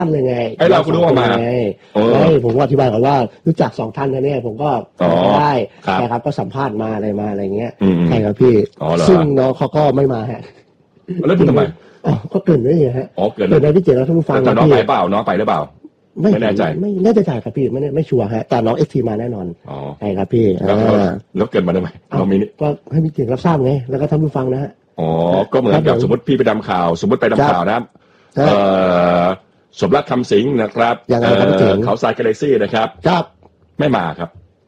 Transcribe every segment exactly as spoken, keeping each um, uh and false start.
ท่านเลยไงไอ้เราคุณรู้ว่ามาเฮ้ยผมว่าอธิบายก่อนว่ารู้จักสองท่านนะเนี่ยผมก็ได้ใช่ครับก็สัมภาษณ์มาอะไรมาอะไรเงี้ยใช่ครับพี่ซึ่งน้องเขาก็ไม่มาฮะแล้วทำไมอ๋อก็เกินด้วยฮะอ๋อเกินเลยพี่เจ๋งแล้วท่านผู้ฟังแต่น้องไปเปล่าน้องไปหรือเปล่าไม่แน่ใจไม่แน่ใจครับพี่ไม่ไม่ชัวร์ฮะแต่น้องเอ็กทีมาแน่นอนอ๋อใช่ครับพี่แล้วเกิดมาได้ไหมน้องมินิก็ให้พี่เจ๋งรับทราบไงแล้วก็ท่านผู้ฟังนะฮะอ๋อก็เหมือนกับสมมติพี่ไปดำข่าวสมมติไปดำข่าวนะครับเอ่อสมรักคำสิงห์นะครับเขาทรายกาแล็กซี่นะครับครับไม่มาครับ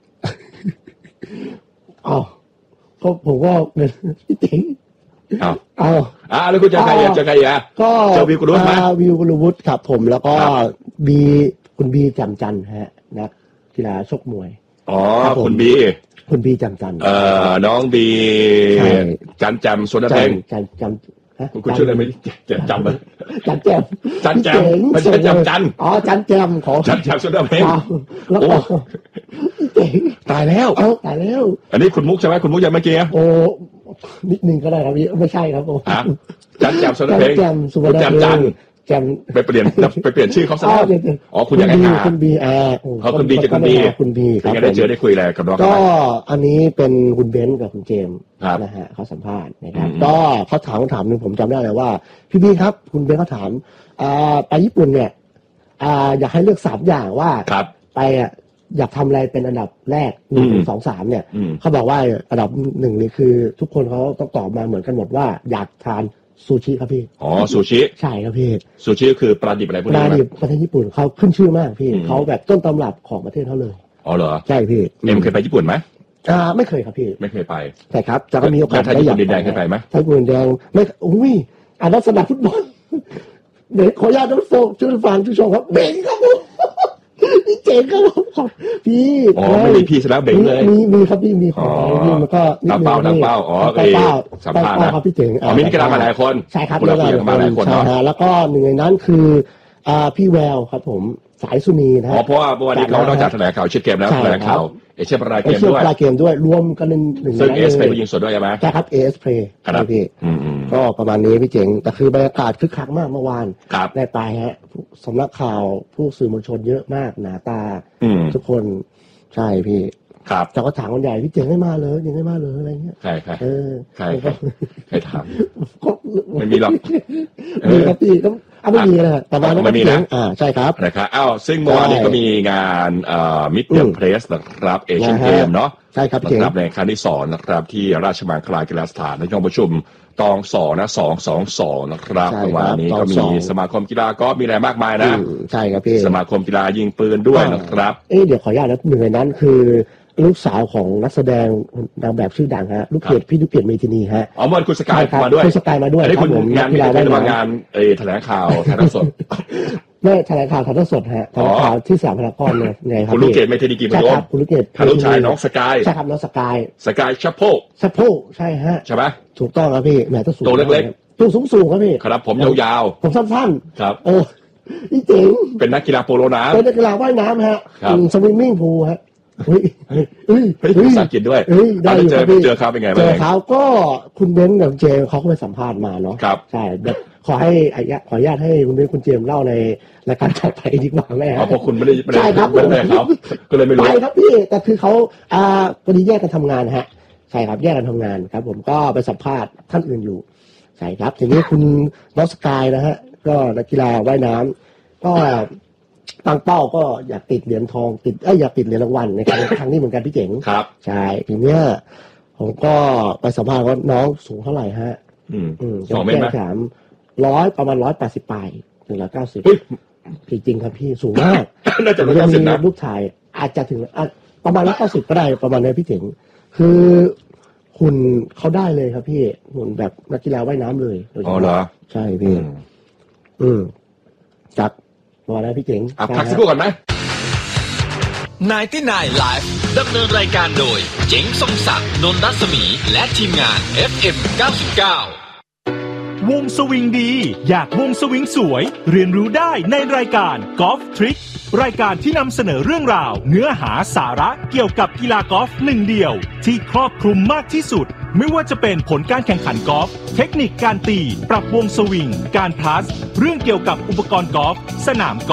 อ๋อก็ผมก็เป็นพี่เจ๋งเอาเอาอ่าแล้วคุณจะใครอ่ะจะใครอ่ะก็เจ้าวิวกุลวุฒิไหมวิวกุลวุฒิครับผมแล้วก็บีคุณบีจำจันฮะนักกีฬาชกมวยอ๋อคุณบีคุณบีจำจันเอ่อน้องบีจันจำสุนทรเพลงจันจำคุณชื่ออะไรไม่จำจำไหมจันแจมจันแจมไม่ใช่จำจันอ๋อจันแจมของจันแจมสุนทรเพลงแล้วก็ตายแล้วเอ้าตายแล้วอันนี้คุณมุกใช่ไหมคุณมุกยังเมื่อกี้โอ้นิดนึงก็ได้ครับพี่ไม่ใช่ครับผมจันแจมสุนทรเพลงคุณจำจันแจมไปเปลี่ยนไปเปลี่ยนชื่อเขาซะแล้วอ๋อคุณอยากให้หาคุณบีอ่าเขาคุณบีจะคุณบีคุณบีครับได้เจอได้คุยอะไรกับน้องก็อันนี้เป็นคุณเบนซ์กับคุณเจมส์นะฮะเขาสัมภาษณ์นะครับก็เขาถามคำถามหนึ่งผมจำได้เลยว่าพี่บีครับคุณเบนซ์เขาถามอ่าไปญี่ปุ่นเนี่ยอ่าอยากให้เลือกสามอย่างว่าไปอ่ะอยากทำอะไรเป็นอันดับแรกหนึ่งสองสามเนี่ยเขาบอกว่าอันดับหนึ่งนี่คือทุกคนเขาต้องตอบมาเหมือนกันหมดว่าอยากทานซูชิครับพี่อ๋อซูชิใช่ครับพี่ซูชิคือปลาดิบอะไรพวกนี้ปลาดิบประเทศญี่ปุ่นเขาขึ้นชื่อมากพี่เขาแบบต้นตำรับของประเทศเขาเลยอ๋อเหรอใช่พี่เอ็มเคยไปญี่ปุ่นไหมอ่าไม่เคยครับพี่ไม่เคยไปใช่ครับจะก็มีโอกาสได้อยากไปดินแดงเคยไปไหมไทยดินแดงไม่อุ้ยอ่านลักษณะฟุตบอลเดี๋ยวขออนุญาตท่านผู้ชมช่วยฟังผู้ชมครับเบงครับผมพี่เจ๋งครับพี่อ๋อไม่มีพี่ซะแล้วเบงเลยมีมีครับพี่มีของพี่มันก็ตั้งเป้าตั้งเป้าอ๋อเออสัมภาษณ์นะครับพี่เจ๋งอ๋อมีกีฬามาหลายคนใช่ครับกีฬามาหลายคนเนาะแล้วก็หนึ่งในนั้นคืออ่าพี่แววครับผมสายสุนีนะอ๋อเพราะว่าเมื่อวานนี้เขานอกจากแถลงข่าวเช็คเกมแล้วแถลงข่าวเอเชียปราเกมด้วยปราเกมด้วยรวมกันหนึ่งซึ่งเอสเพย์ไปยิงสดด้วยใช่ไหมใช่ครับเอสเพย์ครับพี่ก็ประมาณนี้พี่เจ๋งแต่คือบรรยากาศคึกคักมากเมื่อวานได้ไปฮะสำนักข่าวผู้สื่อมวลชนเยอะมากหนาตาทุกคนใช่พี่ครับแต่ก็ถามคนใหญ่พี่เจ๋งไม่มาเลยยังไม่มาเลยอะไรเงี้ยใช่ใช่เออใช่ใครถามไม่มีหรอกมีครับพี่ก็อ่ะไม่มีเลยแต่ว่าไม่มีนะอ่าใช่ครับนะครับอ้าวซึ่งเมื่อวานนี้ก็มีงานเอ่อมิดเดิลเพรสนะครับเอเชียนเกมเนาะใช่ครับพี่เจ๋งในครั้งที่สองนะครับที่ราชมังคลากีฬาสถานในห้องประชุมตองสองนะสองสองสองนะครับเมื่อวานนี้ก็มีสมาคมกีฬาก็มีอะไรมากมายนะใช่ครับพี่สมาคมกีฬายิงปืนด้วยนะครับเอ๊ะเดี๋ยวขออนุญาตนะหนึ่งในนั้นคือลูกสาวของนักแสดงนางแบบชื่อดังฮะลูกเพจพี่ลูกเพจเมทินีฮะอ๋อมันคุณสกายมาด้วยคุณสกายมาด้วยอันนี้คุณงานมีอะไรบ้างงานเอแถลงข่าวถ่ายทอดสดไม่แถลงข่าวถ่ายทอดสดฮะแถลงข่าวที่สยามพารากอนเนี่ยไงครับคุณลูกเกดเมทินีกี่ปีแล้วคุณลูกเกดลูกชายน้องสกายใช่ครับน้องสกายสกายชัพโพชัพโพใช่ฮะใช่ไหมถูกต้องครับพี่แหมต้องสูงตัวเล็กๆตัวสูงๆครับพี่ครับผมยาวๆผมสั้นๆครับเออพี่เจ๋งเป็นนักกีฬาโปโลน้ำเป็นนักกีฬาว่ายน้ำฮะสวิมมิ่งพูลฮะเฮ้ยเฮ้ยเฮ้ยเฮ้ยภาษาอังกฤษด้วยได้เจอเจอเขาเป็นไงบ้างเจอเขาก็คุณเบนซ์กับเจมเขาไปสัมภาษณ์มาเนาะใช่แบบขอให้ขออนุญาตให้คุณเบนซ์คุณเจมเล่าในรายการต่อไปดีกว่าแม่เพราะคุณไม่ได้ใช่ครับไม่ได้เขาก็เลยไม่รู้ไปครับพี่แต่คือเขาอ่าวันนี้แยกกันทำงานฮะใช่ครับแยกกันทำงานครับผมก็ไปสัมภาษณ์ท่านอื่นอยู่ใช่ครับทีนี้คุณน้องสกายนะฮะก็นักกีฬาว่ายน้ำก็ตั้งเป้าก็อยากติดเหรียญทองติดเอ้ยอยากติดเหรียญรางวัลในครั้งครั้งนี้เหมือนกันพี่เจ๋งครับใช่ทีเนี้ยผมก็ไปสัมภาษณ์ว่าน้องสูงเท่าไหร่ฮะอืมอืมสองเมตรถามร้อยประมาณร้อยแปดสิบปลายถึงร้อยเก้าสิบจริงๆครับพี่สูงมากน่าจะร้อยเก้าสิบนะลูกชายอาจจะถึงประมาณร้อยเก้าสิบก็ได้ประมาณนี้พี่เจ๋งคือหุ่นเขาได้เลยครับพี่หุ่นแบบนักกีฬาว่ายน้ำเลยอ๋อเหรอใช่พี่อืมจากมาแล้วพี่เจ๋งพักสักครู่ก่อนไหมไนน์ตี้ไนน์ Live ดำเนินรายการโดยเจ๋งทรงศักดิ์นนท์รัศมีและทีมงาน เอฟ เอ็ม เก้าสิบเก้าวงสวิงดีอยากวงสวิงสวยเรียนรู้ได้ในรายการ Golf Trick รายการที่นำเสนอเรื่องราวเนื้อหาสาระเกี่ยวกับกีฬากอล์ฟหนึ่งเดียวที่ครอบคลุมมากที่สุดไม่ว่าจะเป็นผลการแข่งขันกอล์ฟเทคนิคการตีปรับวงสวิงการพลัสเรื่องเกี่ยวกับอุปกรณ์กอล์ฟสนามกอล์ฟ